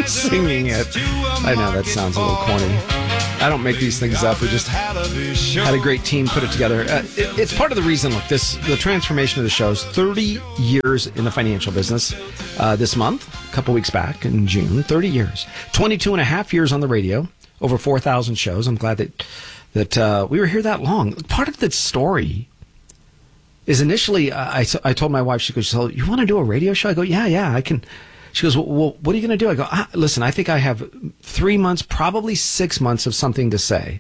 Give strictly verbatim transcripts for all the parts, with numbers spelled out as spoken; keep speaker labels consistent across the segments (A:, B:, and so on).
A: singing it. I know that sounds a little corny. I don't make these things up. We just had a great team put it together. Uh, it, it's part of the reason, look, this the transformation of the show is thirty years in the financial business uh, this month, a couple weeks back in June, thirty years. twenty-two and a half years on the radio, over four thousand shows. I'm glad that, that uh, we were here that long. Part of the story is initially, uh, I, I told my wife, she goes, so you want to do a radio show? I go, yeah, yeah, I can. She goes, well, well what are you going to do? I go, ah, listen, I think I have three months, probably six months of something to say.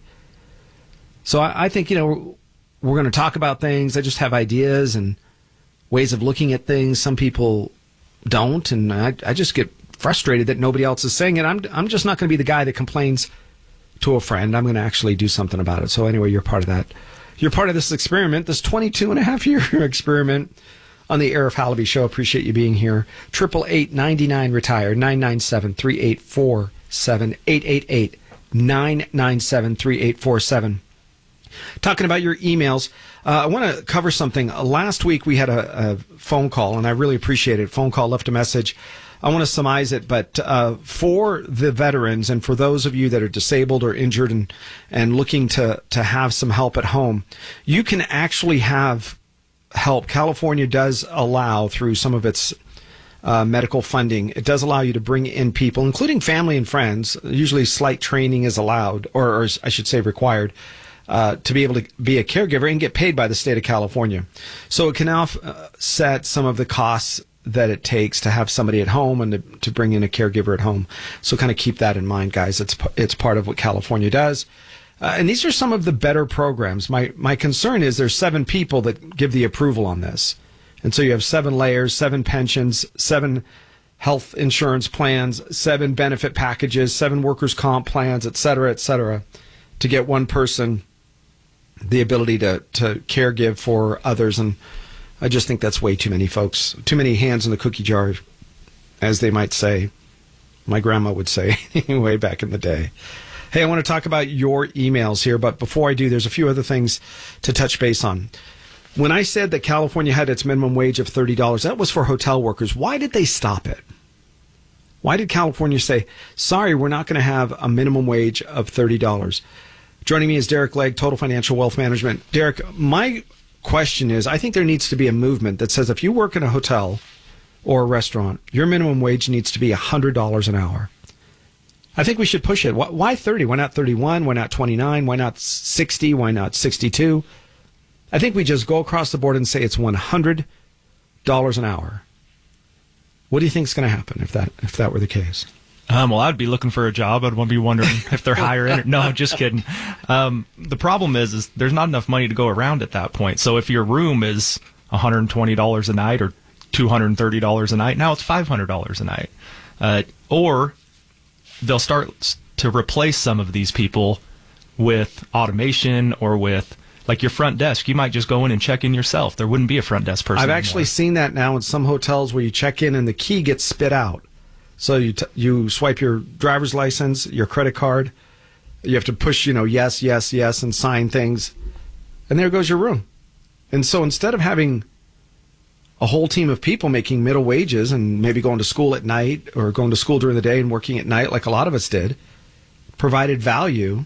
A: So I, I think, you know, we're, we're going to talk about things. I just have ideas and ways of looking at things. Some people don't, and I, I just get frustrated that nobody else is saying it. I'm, I'm just not going to be the guy that complains to a friend. I'm going to actually do something about it. So anyway, you're part of that. You're part of this experiment, this twenty-two and a half year experiment on the Arif Halaby Show. Appreciate you being here. Triple eight ninety nine retired nine nine seven three eight four seven eight eight eight nine nine seven three eight four seven. Talking about your emails, uh, I want to cover something. Uh, last week we had a, a phone call, and I really appreciate it. Phone call left a message. I want to surmise it, but uh, for the veterans and for those of you that are disabled or injured and and looking to to have some help at home, you can actually have help. California does allow, through some of its uh, medical funding, it does allow you to bring in people, including family and friends. Usually slight training is allowed, or, or I should say required, uh, to be able to be a caregiver and get paid by the state of California. So it can offset some of the costs that it takes to have somebody at home and to, to bring in a caregiver at home. So kind of keep that in mind, guys. It's it's part of what California does. Uh, and these are some of the better programs. My my concern is there's seven people that give the approval on this. And so you have seven layers, seven pensions, seven health insurance plans, seven benefit packages, seven workers' comp plans, et cetera, et cetera, to get one person the ability to, to caregive for others. And I just think that's way too many folks, too many hands in the cookie jar, as they might say. My grandma would say, way back in the day. Hey, I want to talk about your emails here, but before I do, there's a few other things to touch base on. When I said that California had its minimum wage of thirty dollars, that was for hotel workers. Why did they stop it? Why did California say, sorry, we're not going to have a minimum wage of thirty dollars? Joining me is Derek Legg, Total Financial Wealth Management. Derek, my question is, I think there needs to be a movement that says if you work in a hotel or a restaurant, your minimum wage needs to be one hundred dollars an hour. I think we should push it. Why thirty? Why not thirty-one? Why not twenty-nine? Why not sixty? Why not sixty-two? I think we just go across the board and say it's one hundred dollars an hour. What do you think is going to happen if that if that were the case?
B: Um, well, I'd be looking for a job. I'd be wondering if they're hiring. Or, no, just kidding. Um, the problem is, is there's not enough money to go around at that point. So if your room is one hundred twenty dollars a night or two hundred thirty dollars a night, now it's five hundred dollars a night. Uh, or they'll start to replace some of these people with automation or with, like, your front desk. You might just go in and check in yourself. There wouldn't be a front desk person
A: I've
B: anymore.
A: actually seen that now in some hotels where you check in and the key gets spit out. So you t- you swipe your driver's license, your credit card. You have to push, you know, yes, yes, yes, and sign things. And there goes your room. And so instead of having a whole team of people making middle wages and maybe going to school at night or going to school during the day and working at night like a lot of us did, provided value,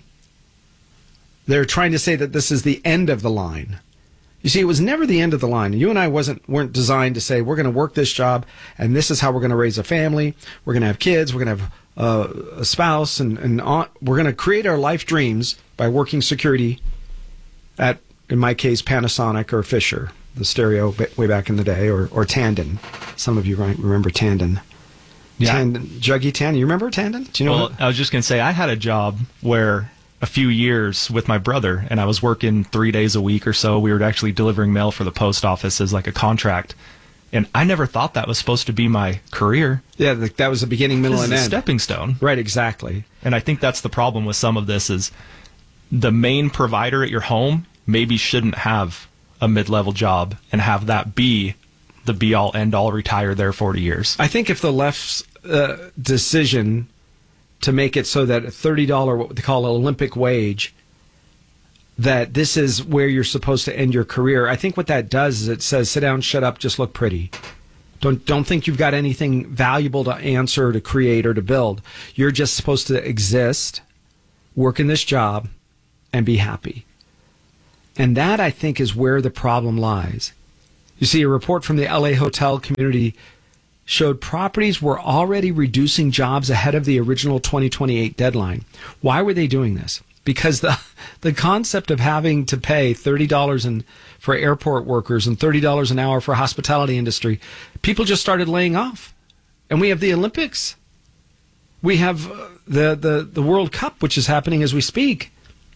A: they're trying to say that this is the end of the line. You see, it was never the end of the line. You and I wasn't weren't designed to say we're going to work this job and this is how we're going to raise a family. We're going to have kids. We're going to have uh, a spouse, and and on, we're going to create our life dreams by working security at, in my case, Panasonic or Fisher, the stereo way back in the day, or or Tandon. Some of you might remember Tandon.
B: Yeah.
A: Tandon, Juggy Tandon. You remember Tandon? Do you know?
B: Well,
A: what?
B: I was just going to say I had a job where a few years with my brother, and I was working three days a week or so. We were actually delivering mail for the post office as like a contract. And I never thought that was supposed to be my career.
A: Yeah, that was the beginning, middle,
B: this
A: and
B: is a
A: end.
B: stepping stone.
A: Right, exactly.
B: And I think that's the problem with some of this is the main provider at your home maybe shouldn't have a mid-level job and have that be the be-all, end-all, retire there forty years.
A: I think if the left's uh, decision to make it so that a thirty dollars, what they call an Olympic wage, that this is where you're supposed to end your career, I think what that does is it says, sit down, shut up, just look pretty. Don't don't think you've got anything valuable to answer, to create, or to build. You're just supposed to exist, work in this job, and be happy. And that, I think, is where the problem lies. You see, a report from the L A hotel community showed properties were already reducing jobs ahead of the original twenty twenty-eight deadline. Why were they doing this? Because the the concept of having to pay thirty dollars in, for airport workers and thirty dollars an hour for hospitality industry, people just started laying off. And we have the Olympics. We have the, the, the World Cup, which is happening as we speak.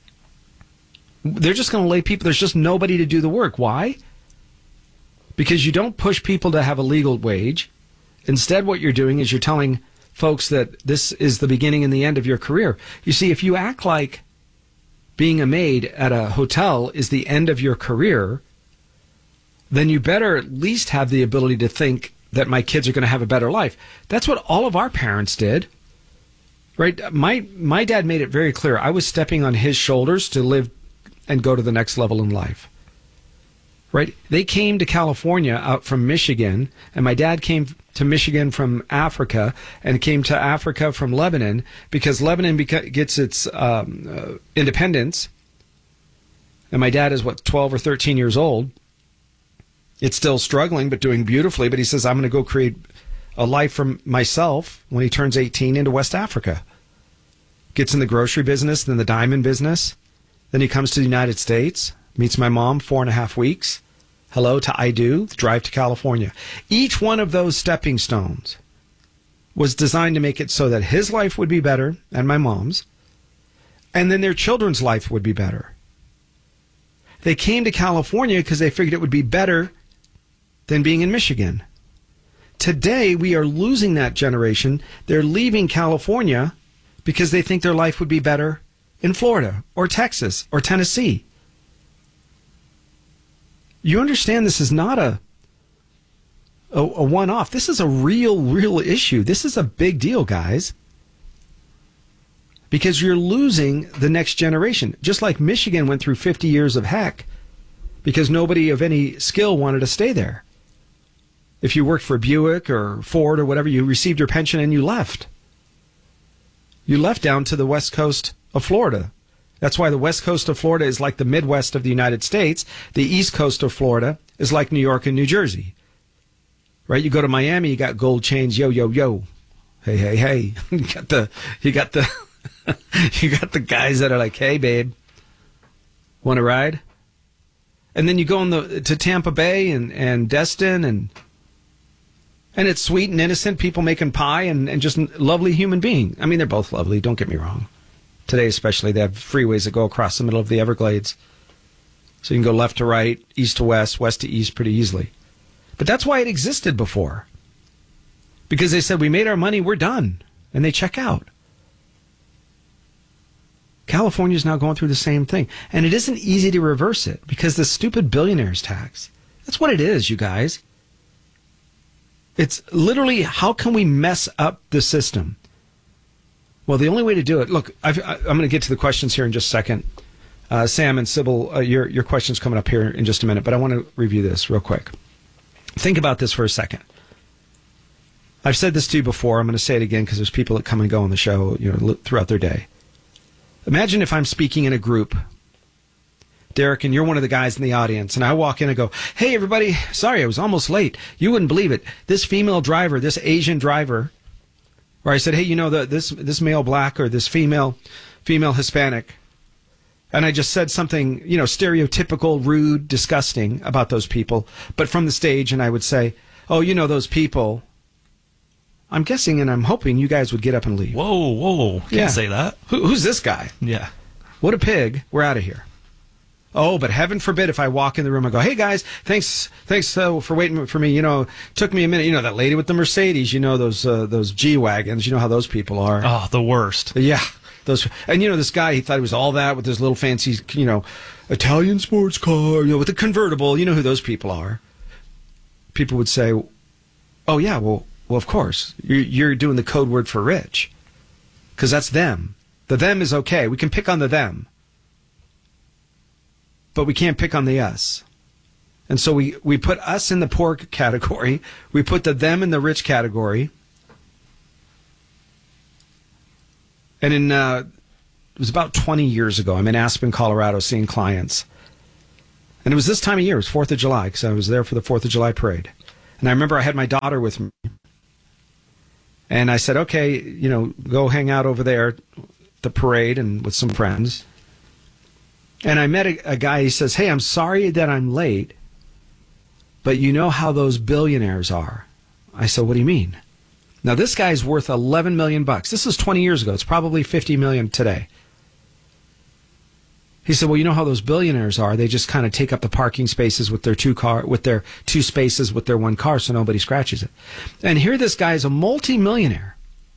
A: They're just going to lay people. There's just nobody to do the work. Why? Because you don't push people to have a legal wage. Instead, what you're doing is you're telling folks that this is the beginning and the end of your career. You see, if you act like being a maid at a hotel is the end of your career, then you better at least have the ability to think that my kids are going to have a better life. That's what all of our parents did, right? My my dad made it very clear. I was stepping on his shoulders to live and go to the next level in life, right? They came to California out from Michigan, and my dad came to Michigan from Africa and came to Africa from Lebanon because Lebanon beca- gets its um, uh, independence. And my dad is, what, twelve or thirteen years old. It's still struggling, but doing beautifully. But he says, I'm going to go create a life for myself when he turns eighteen into West Africa. Gets in the grocery business, then the diamond business. Then he comes to the United States, meets my mom, four and a half weeks. Hello to I do, drive to California. Each one of those stepping stones was designed to make it so that his life would be better and my mom's, and then their children's life would be better. They came to California because they figured it would be better than being in Michigan. Today, we are losing that generation. They're leaving California because they think their life would be better in Florida or Texas or Tennessee. You understand this is not a, a, a one-off. This is a real, real issue. This is a big deal, guys. Because you're losing the next generation. Just like Michigan went through fifty years of heck because nobody of any skill wanted to stay there. If you worked for Buick or Ford or whatever, you received your pension and you left. You left down to the west coast of Florida. That's why the west coast of Florida is like the Midwest of the United States. The east coast of Florida is like New York and New Jersey. Right? You go to Miami, you got gold chains, yo, yo, yo. Hey, hey, hey. You got the, you got the, you got the guys that are like, hey, babe, want to ride? And then you go in the, to Tampa Bay and, and Destin, and and it's sweet and innocent, people making pie and, and just lovely human being. I mean, they're both lovely, don't get me wrong. Today especially, they have freeways that go across the middle of the Everglades. So you can go left to right, east to west, west to east pretty easily. But that's why it existed before. Because they said, we made our money, we're done. And they check out. California is now going through the same thing. And it isn't easy to reverse it because the stupid billionaires tax. That's what it is, you guys. It's literally, how can we mess up the system? Well, the only way to do it, look, I've, I'm going to get to the questions here in just a second. Uh, Sam and Sybil, uh, your, your question's coming up here in just a minute, but I want to review this real quick. Think about this for a second. I've said this to you before. I'm going to say it again because there's people that come and go on the show, you know, throughout their day. Imagine if I'm speaking in a group, Derek, and you're one of the guys in the audience, and I walk in and go, hey, everybody, sorry, I was almost late. You wouldn't believe it. This female driver, this Asian driver, or I said, hey, you know, the, this this male black or this female female Hispanic, and I just said something, you know, stereotypical, rude, disgusting about those people, but from the stage, and I would say, oh, you know, those people, I'm guessing and I'm hoping you guys would get up and leave.
B: Whoa, whoa, can't
A: yeah.
B: say that.
A: Who, who's this guy?
B: Yeah.
A: What a pig. We're out of here. Oh, but heaven forbid if I walk in the room and go, hey, guys, thanks thanks uh, for waiting for me. You know, took me a minute. You know, that lady with the Mercedes, you know, those uh, those G-Wagons, you know how those people are.
B: Oh, the worst.
A: Yeah. those. And, you know, this guy, he thought it was all that with his little fancy, you know, Italian sports car, you know, with a convertible. You know who those people are. People would say, oh, yeah, well, well, of course. You're, you're doing the code word for rich because that's them. The them is okay. We can pick on the them. But we can't pick on the us. And so we, we put us in the poor category. We put the them in the rich category. And in uh, it was about twenty years ago. I'm in Aspen, Colorado, seeing clients. And it was this time of year. It was fourth of July because I was there for the fourth of July parade. And I remember I had my daughter with me. And I said, okay, you know, go hang out over there at the parade and with some friends. And I met a, a guy. He says, hey, I'm sorry that I'm late, but you know how those billionaires are. I said, what do you mean? Now, this guy's worth eleven million bucks. This is twenty years ago. It's probably fifty million today. He said, well, you know how those billionaires are. They just kind of take up the parking spaces with their two car, with their two spaces with their one car so nobody scratches it. And here this guy is a multi-millionaire.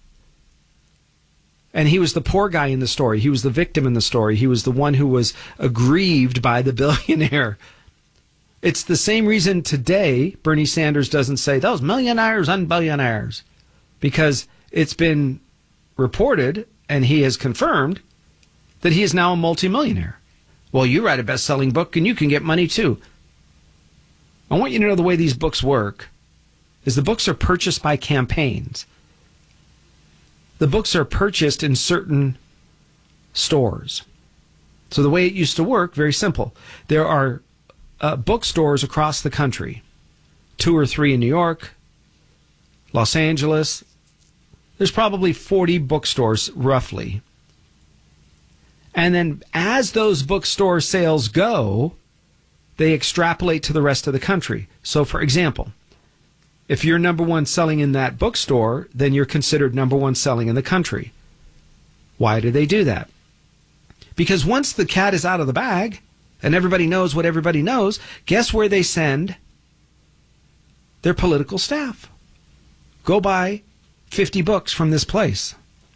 A: And he was the poor guy in the story. He was the victim in the story. He was the one who was aggrieved by the billionaire. It's the same reason today Bernie Sanders doesn't say those millionaires and billionaires, because it's been reported and he has confirmed that he is now a multimillionaire. Well, you write a best-selling book and you can get money too. I want you to know the way these books work is the books are purchased by campaigns. The books are purchased in certain stores. So the way it used to work, very simple. There are uh, bookstores across the country, two or three in New York, Los Angeles. There's probably forty bookstores, roughly. And then as those bookstore sales go, they extrapolate to the rest of the country. So, for example, if you're number one selling in that bookstore, then you're considered number one selling in the country. Why do they do that? Because once the cat is out of the bag and everybody knows what everybody knows, guess where they send their political staff? Go buy fifty books from this place.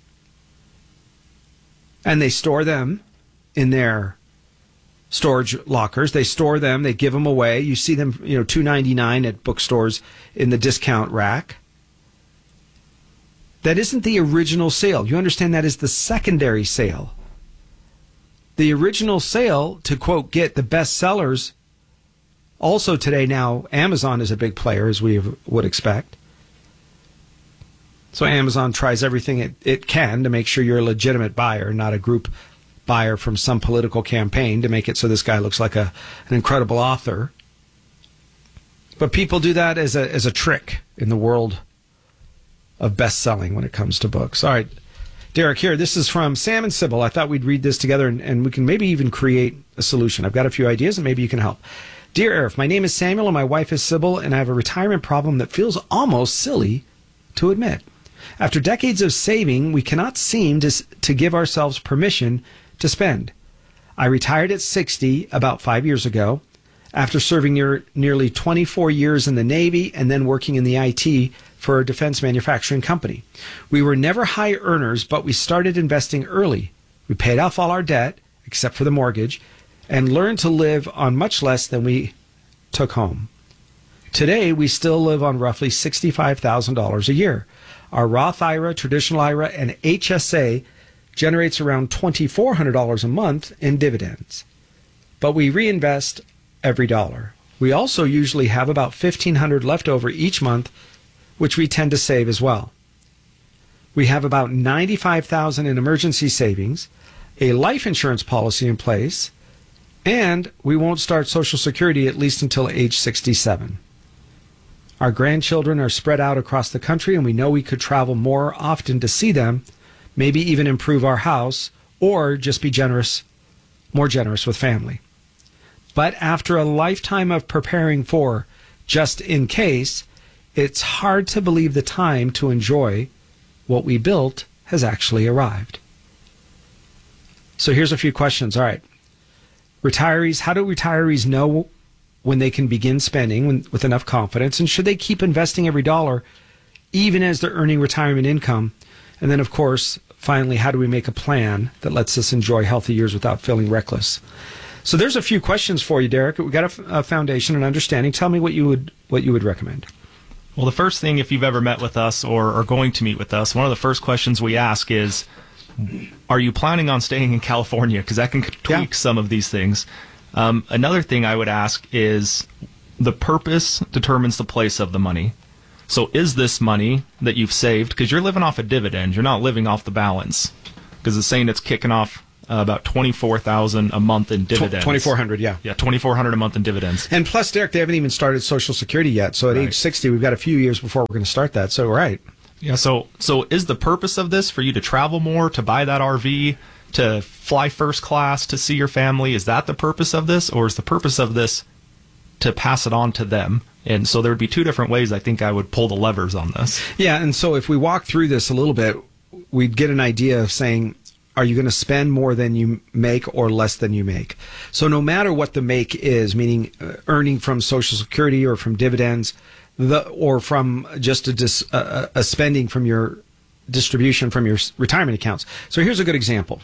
A: And they store them in their storage lockers. They store them. They give them away. You see them, you know, two ninety-nine at bookstores in the discount rack. That isn't the original sale. You understand that is the secondary sale. The original sale, to quote, get the best sellers. Also today now, Amazon is a big player, as we would expect. So Amazon tries everything it, it can to make sure you're a legitimate buyer, not a group buyer from some political campaign to make it so this guy looks like a an incredible author. But people do that as a as a trick in the world of best-selling when it comes to books. All right, Derek, here, this is from Sam and Sybil. I thought we'd read this together and, and we can maybe even create a solution. I've got a few ideas and maybe you can help. Dear Arif, my name is Samuel and my wife is Sybil, and I have a retirement problem that feels almost silly to admit. After decades of saving, we cannot seem to, to give ourselves permission to spend. I retired at sixty about five years ago after serving near, nearly twenty-four years in the Navy and then working in the I T for a defense manufacturing company. We were never high earners, but we started investing early. We paid off all our debt, except for the mortgage, and learned to live on much less than we took home. Today, we still live on roughly sixty-five thousand dollars a year. Our Roth I R A, traditional I R A, and H S A generates around twenty-four hundred dollars a month in dividends. But we reinvest every dollar. We also usually have about fifteen hundred dollars left over each month, which we tend to save as well. We have about ninety-five thousand dollars in emergency savings, a life insurance policy in place, and we won't start Social Security at least until age sixty-seven. Our grandchildren are spread out across the country, and we know we could travel more often to see them, maybe even improve our house, or just be generous, more generous with family. But after a lifetime of preparing for just in case, it's hard to believe the time to enjoy what we built has actually arrived. So here's a few questions. All right. Retirees, how do retirees know when they can begin spending when, with enough confidence? And should they keep investing every dollar even as they're earning retirement income? And then, of course, finally, how do we make a plan that lets us enjoy healthy years without feeling reckless? So there's a few questions for you, Derek. We've got a, a foundation and understanding. Tell me what you would what you would recommend.
B: Well, the first thing, if you've ever met with us or are going to meet with us, one of the first questions we ask is, are you planning on staying in California? Because that can tweak yeah. some of these things. Um, another thing I would ask is, the purpose determines the place of the money. So is this money that you've saved, because you're living off a dividend, you're not living off the balance, because it's saying it's kicking off uh, about twenty-four thousand dollars a month in dividends.
A: twenty-four hundred dollars, yeah.
B: Yeah, twenty-four hundred dollars a month in dividends.
A: And plus, Derek, they haven't even started Social Security yet. So at right. age sixty, we've got a few years before we're going to start that. So, right.
B: Yeah, so so is the purpose of this for you to travel more, to buy that R V, to fly first class, to see your family? Is that the purpose of this? Or is the purpose of this to pass it on to them? And so there would be two different ways I think I would pull the levers on this.
A: Yeah, and so if we walk through this a little bit, we'd get an idea of saying, are you going to spend more than you make or less than you make? So no matter what the make is, meaning uh, earning from Social Security or from dividends, the, or from just a, dis, uh, a spending from your distribution from your retirement accounts. So here's a good example.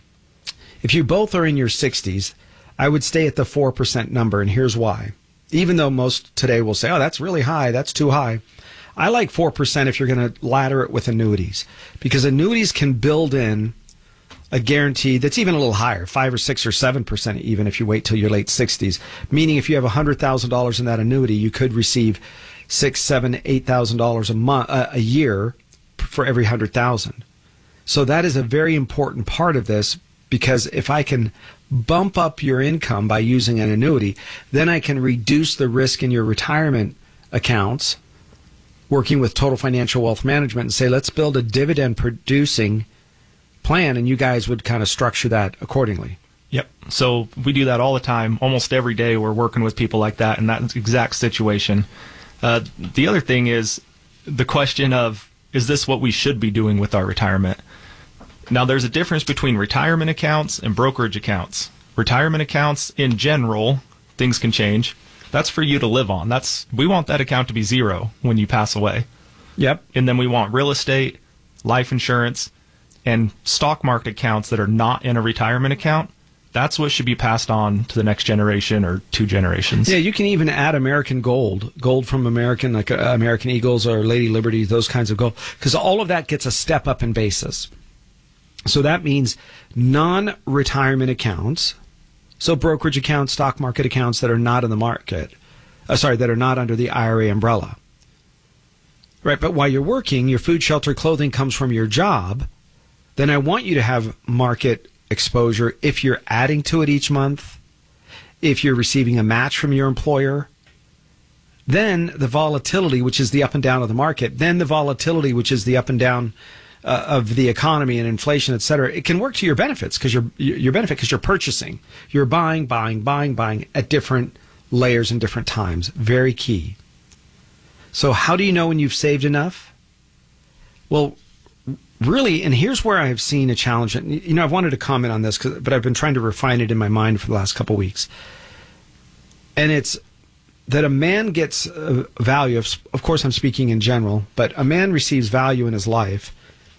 A: If you both are in your sixties, I would stay at the four percent number, and here's why. Even though most today will say, oh, that's really high, that's too high. I like four percent if you're going to ladder it with annuities, because annuities can build in a guarantee that's even a little higher, five or six or seven percent even if you wait till your late sixties. Meaning if you have one hundred thousand dollars in that annuity, you could receive six, seven, eight thousand dollars a month, uh, a year for every one hundred thousand. So that is a very important part of this, because if I can bump up your income by using an annuity, then I can reduce the risk in your retirement accounts, working with Total Financial Wealth Management, and say, let's build a dividend producing plan, and you guys would kind of structure that accordingly.
B: Yep. So we do that all the time. Almost every day we're working with people like that in that exact situation. Uh, the other thing is the question of, is this what we should be doing with our retirement? Now, there's a difference between retirement accounts and brokerage accounts. Retirement accounts, in general, things can change. That's for you to live on. That's we want that account to be zero when you pass away.
A: Yep.
B: And then we want real estate, life insurance, and stock market accounts that are not in a retirement account. That's what should be passed on to the next generation or two generations.
A: Yeah, you can even add American gold, gold from American, like uh, American Eagles or Lady Liberty, those kinds of gold, because all of that gets a step up in basis. So that means non-retirement accounts, so brokerage accounts, stock market accounts that are not in the market, uh, sorry, that are not under the I R A umbrella. Right, but while you're working, your food, shelter, clothing comes from your job, then I want you to have market exposure if you're adding to it each month, if you're receiving a match from your employer, then the volatility, which is the up and down of the market, then the volatility, which is the up and down Uh, of the economy and inflation, et cetera, it can work to your benefits because you're your benefit because you're purchasing, you're buying, buying, buying, buying at different layers and different times. Very key. So how do you know when you've saved enough? Well, really, and here's where I have seen a challenge. You know, I've wanted to comment on this, but I've been trying to refine it in my mind for the last couple of weeks. And it's that a man gets uh, value. Of, of course, I'm speaking in general, but a man receives value in his life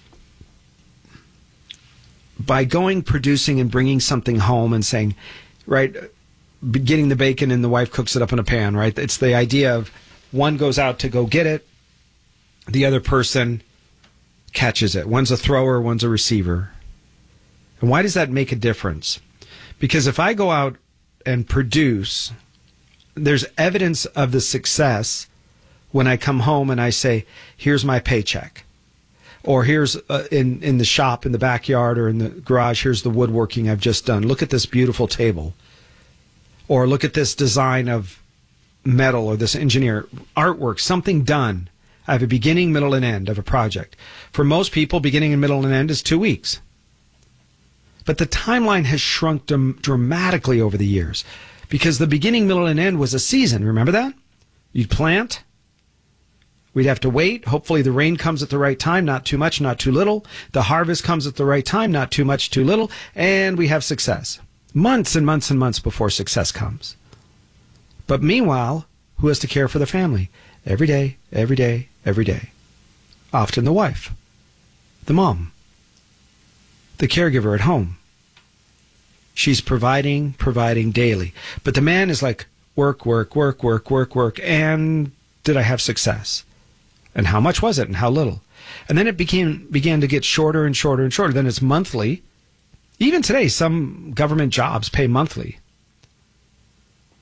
A: by going, producing, and bringing something home and saying, right, getting the bacon and the wife cooks it up in a pan, right? It's the idea of one goes out to go get it, the other person catches it. One's a thrower, one's a receiver. And why does that make a difference? Because if I go out and produce, there's evidence of the success when I come home and I say, here's my paycheck. Or here's uh, in, in the shop, in the backyard, or in the garage, here's the woodworking I've just done. Look at this beautiful table. Or look at this design of metal or this engineer. Artwork, something done. I have a beginning, middle, and end of a project. For most people, beginning and middle and end is two weeks. But the timeline has shrunk dram- dramatically over the years. Because the beginning, middle, and end was a season. Remember that? You'd plant. We'd have to wait. Hopefully the rain comes at the right time, not too much, not too little. The harvest comes at the right time, not too much, too little. And we have success. Months and months and months before success comes. But meanwhile, who has to care for the family? Every day, every day, every day. Often the wife, the mom, the caregiver at home. She's providing, providing daily. But the man is like, work, work, work, work, work, work. And did I have success? And how much was it and how little? And then it became began to get shorter and shorter and shorter. Then it's monthly. Even today, some government jobs pay monthly.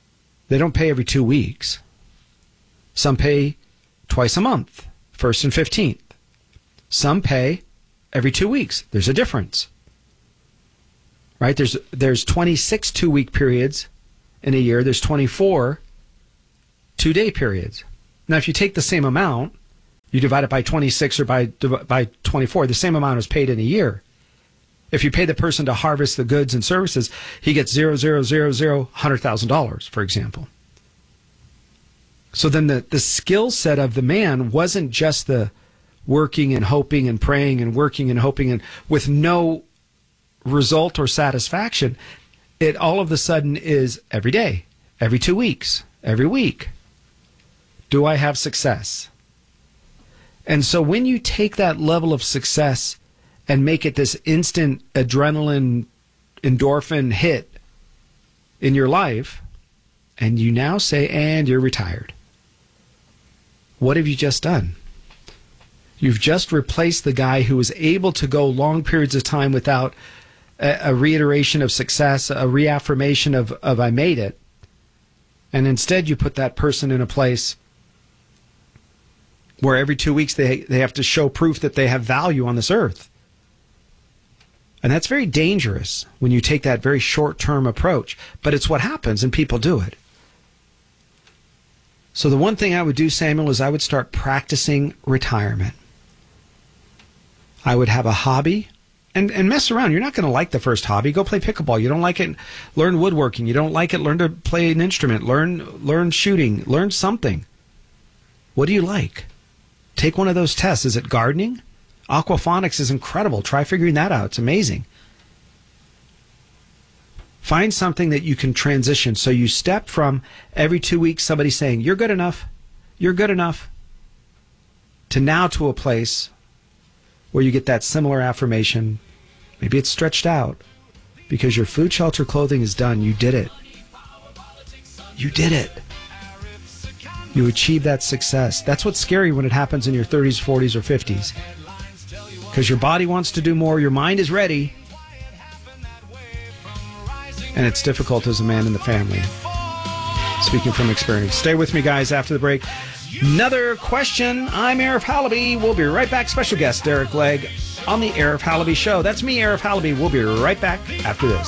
A: They don't pay every two weeks. Some pay twice a month, first and fifteenth. Some pay every two weeks. There's a difference. Right? There's there's twenty-six two-week periods in a year. There's twenty-four two-day periods. Now, if you take the same amount, you divide it by twenty-six or by by twenty-four, the same amount is paid in a year. If you pay the person to harvest the goods and services, he gets zero, zero, zero, zero, one hundred thousand dollars, for example. So then the, the skill set of the man wasn't just the working and hoping and praying and working and hoping and with no result or satisfaction. It all of a sudden is every day, every two weeks, every week. Do I have success? And so when you take that level of success and make it this instant adrenaline, endorphin hit in your life, and you now say, and you're retired. What have you just done? You've just replaced the guy who was able to go long periods of time without a, a reiteration of success, a reaffirmation of, of I made it. And instead you put that person in a place where every two weeks they they have to show proof that they have value on this earth. And that's very dangerous when you take that very short-term approach. But it's what happens, and people do it. So the one thing I would do, Samuel, is I would start practicing retirement. I would have a hobby and, and mess around. You're not going to like the first hobby. Go play pickleball. You don't like it, learn woodworking. You don't like it, learn to play an instrument. Learn, learn shooting. Learn something. What do you like? Take one of those tests. Is it gardening? Aquaponics is incredible. Try figuring that out. It's amazing. Find something that you can transition. So you step from every two weeks somebody saying, you're good enough, you're good enough, to now to a place where you get that similar affirmation. Maybe it's stretched out because your food, shelter, clothing is done. You did it. You did it. You achieve that success. That's what's scary when it happens in your thirties, forties, or fifties. Because your body wants to do more, your mind is ready, and it's difficult as a man in the family. Speaking from experience. Stay with me, guys, after the break. Another question. I'm Arif Halaby. We'll be right back. Special guest Derek Legg on the Arif Halaby Show. That's me, Arif Halaby. We'll be right back after this.